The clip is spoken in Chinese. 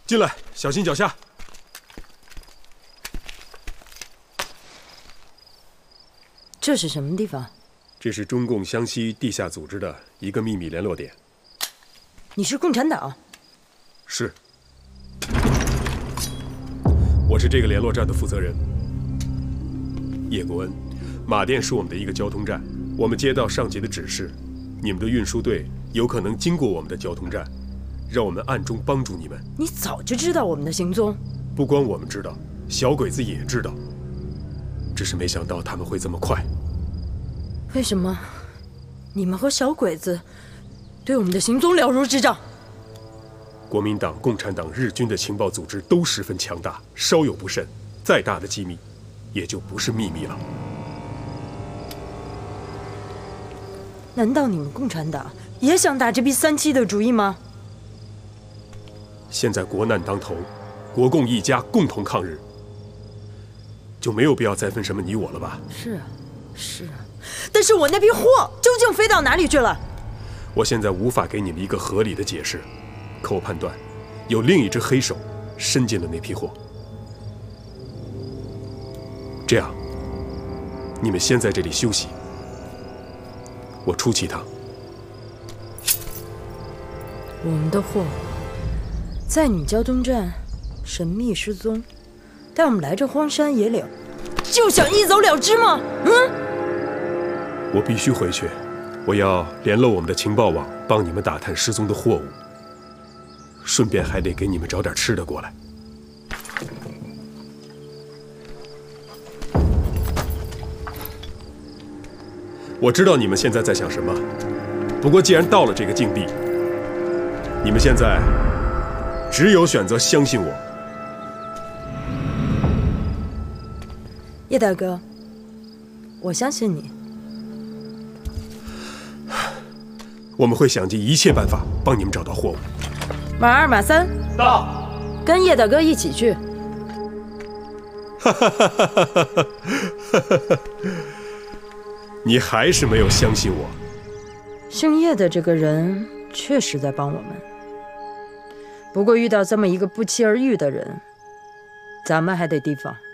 进来，小心脚下。 这是什么地方？ 这是中共湘西地下组织的一个秘密联络点。 你是共产党？ 是。我是这个联络站的负责人，叶国恩。马店是我们的一个交通站，我们接到上级的指示，你们的运输队有可能经过我们的交通站，让我们暗中帮助你们。 你早就知道我们的行踪？ 不光我们知道，小鬼子也知道，只是没想到他们会这么快。 为什么你们和小鬼子对我们的行踪了如指掌？ 国民党、共产党、日军的情报组织都十分强大，稍有不慎，再大的机密也就不是秘密了。 难道你们共产党也想打这批3·7的主意吗？ 现在国难当头，国共一家共同抗日，就没有必要再分什么你我了吧？ 是啊，是啊，但是我那批货究竟飞到哪里去了？ 我现在无法给你们一个合理的解释，可我判断，有另一只黑手伸进了那批货。这样，你们先在这里休息，我出去一趟。 我们的货在你们交通站神秘失踪，带我们来这荒山野岭，就想一走了之吗？ 我必须回去，我要联络我们的情报网，帮你们打探失踪的货物，顺便还得给你们找点吃的过来。我知道你们现在在想什么，不过既然到了这个境地，你们现在只有选择相信我。 叶大哥，我相信你。 我们会想尽一切办法帮你们找到货物。 马2、马3， 到。 跟叶大哥一起去。 你还是没有相信我。 姓叶的这个人确实在帮我们，不过遇到这么一个不期而遇的人，咱们还得提防。